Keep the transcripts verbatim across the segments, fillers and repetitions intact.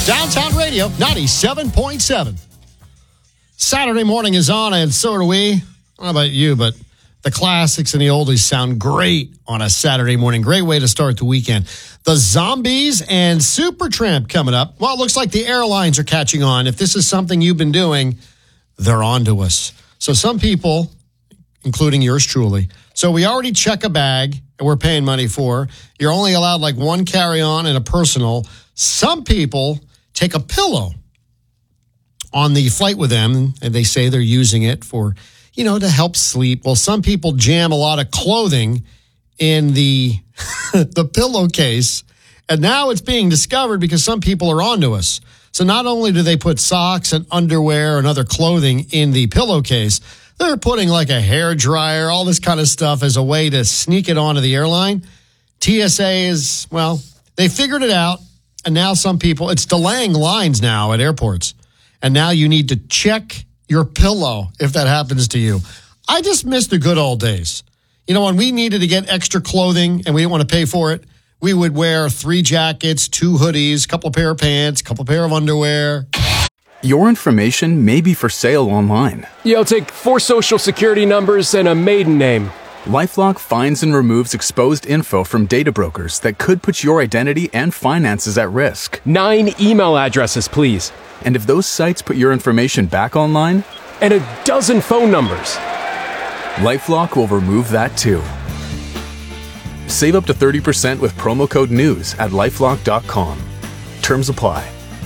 Downtown Radio, ninety-seven point seven. Saturday morning is on, and so are we. I don't know about you, but the classics and the oldies sound great on a Saturday morning. Great way to start the weekend. The Zombies and Supertramp coming up. Well, it looks like the airlines are catching on. If this is something you've been doing, they're on to us. So some people, including yours truly, so we already check a bag and we're paying money for. You're only allowed like one carry-on and a personal. Some people take a pillow on the flight with them, and they say they're using it for, you know, to help sleep. Well, some people jam a lot of clothing in the the pillowcase, and now it's being discovered because some people are onto us. So not only do they put socks and underwear and other clothing in the pillowcase, they're putting like a hair dryer, all this kind of stuff as a way to sneak it onto the airline. T S A is, well, they figured it out, and now some people, it's delaying lines now at airports. And now you need to check your pillow if that happens to you. I just miss the good old days. You know, when we needed to get extra clothing and we didn't want to pay for it, we would wear three jackets, two hoodies, a couple pair of pants, a couple pair of underwear. Your information may be for sale online. Yeah, I'll take four social security numbers and a maiden name. LifeLock finds and removes exposed info from data brokers that could put your identity and finances at risk. Nine email addresses, please. And if those sites put your information back online? And a dozen phone numbers. LifeLock will remove that too. Save up to thirty percent with promo code NEWS at lifelock dot com. Terms apply.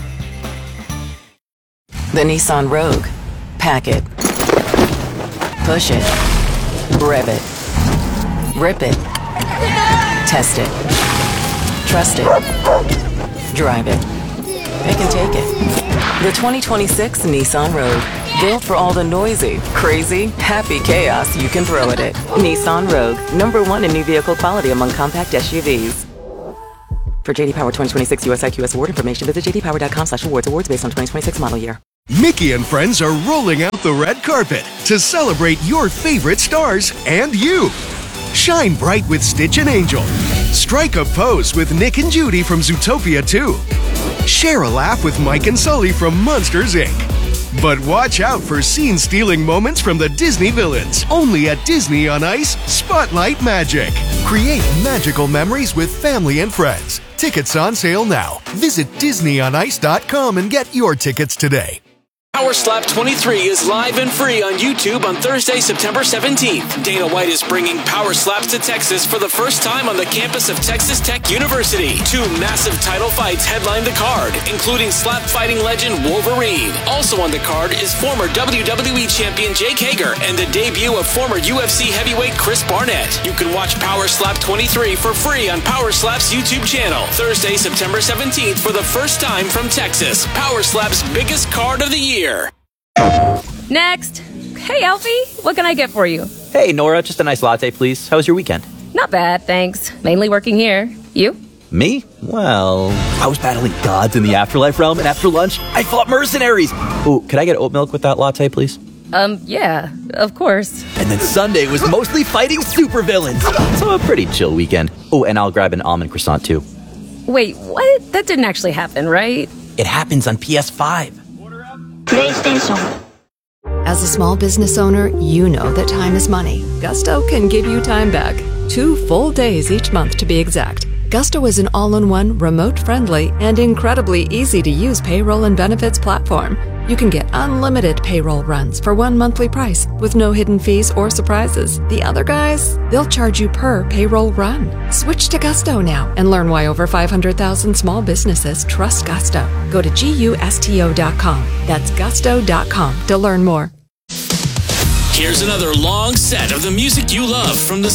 The Nissan Rogue. Pack it. Push it. Rev it. Rip it. Test it. Trust it. Drive it. Pick and take it. The twenty twenty-six Nissan Rogue. Built for all the noisy, crazy, happy chaos you can throw at it. Nissan Rogue. Number one in new vehicle quality among compact S U Vs. For J D Power twenty twenty-six U S I Q S award information, visit j d power dot com slash awards. Awards based on twenty twenty-six model year. Mickey and friends are rolling out the red carpet to celebrate your favorite stars and you. Shine bright with Stitch and Angel. Strike a pose with Nick and Judy from Zootopia two. Share a laugh with Mike and Sully from Monsters, Incorporated. But watch out for scene-stealing moments from the Disney villains. Only at Disney on Ice, Spotlight Magic. Create magical memories with family and friends. Tickets on sale now. Visit disney on ice dot com and get your tickets today. Power Slap twenty-three is live and free on YouTube on Thursday, September seventeenth. Dana White is bringing Power Slaps to Texas for the first time on the campus of Texas Tech University. Two massive title fights headline the card, including slap fighting legend Wolverine. Also on the card is former W W E champion Jake Hager and the debut of former U F C heavyweight Chris Barnett. You can watch Power Slap twenty-three for free on Power Slap's YouTube channel. Thursday, September seventeenth for the first time from Texas. Power Slap's biggest card of the year. Next. Hey, Alfie. What can I get for you? Hey, Nora. Just a nice latte, please. How was your weekend? Not bad, thanks. Mainly working here. You? Me? Well, I was battling gods in the afterlife realm, and after lunch, I fought mercenaries. Ooh, could I get oat milk with that latte, please? Um, yeah, of course. And then Sunday was mostly fighting supervillains. So a pretty chill weekend. Oh, and I'll grab an almond croissant, too. Wait, what? That didn't actually happen, right? It happens on P S five. PlayStation. As a small business owner, you know that time is money. Gusto can give you time back. Two full days each month to be exact. Gusto is an all-in-one, remote-friendly, and incredibly easy-to-use payroll and benefits platform. You can get unlimited payroll runs for one monthly price with no hidden fees or surprises. The other guys, they'll charge you per payroll run. Switch to Gusto now and learn why over five hundred thousand small businesses trust Gusto. Go to gusto dot com. That's gusto dot com to learn more. Here's another long set of the music you love from the